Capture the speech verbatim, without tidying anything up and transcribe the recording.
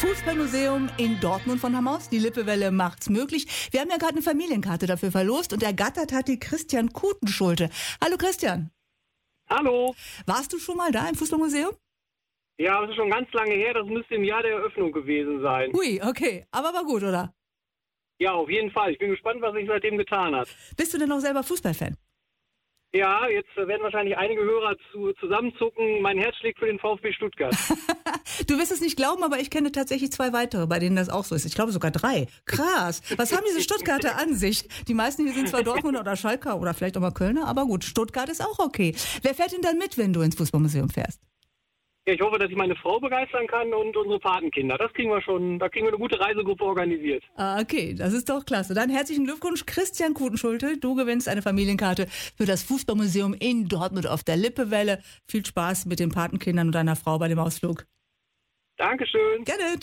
Fußballmuseum in Dortmund von Hammaus. Die Lippewelle macht's möglich. Wir haben ja gerade eine Familienkarte dafür verlost und ergattert hat die Christian Kutenschulte. Hallo Christian. Hallo. Warst du schon mal da im Fußballmuseum? Ja, das ist schon ganz lange her. Das müsste im Jahr der Eröffnung gewesen sein. Ui, okay. Aber war gut, oder? Ja, auf jeden Fall. Ich bin gespannt, was sich seitdem getan hat. Bist du denn noch selber Fußballfan? Ja, jetzt werden wahrscheinlich einige Hörer zu, zusammenzucken. Mein Herz schlägt für den VfB Stuttgart. Du wirst es nicht glauben, aber ich kenne tatsächlich zwei weitere, bei denen das auch so ist. Ich glaube sogar drei. Krass. Was haben diese Stuttgarter an sich? Die meisten hier sind zwar Dortmunder oder Schalker oder vielleicht auch mal Kölner, aber gut, Stuttgart ist auch okay. Wer fährt denn dann mit, wenn du ins Fußballmuseum fährst? Ja, ich hoffe, dass ich meine Frau begeistern kann und unsere Patenkinder. Das kriegen wir schon, da kriegen wir eine gute Reisegruppe organisiert. Ah, okay, das ist doch klasse. Dann herzlichen Glückwunsch, Christian Kutenschulte. Du gewinnst eine Familienkarte für das Fußballmuseum in Dortmund auf der Lippewelle. Viel Spaß mit den Patenkindern und deiner Frau bei dem Ausflug. Dankeschön. Gerne.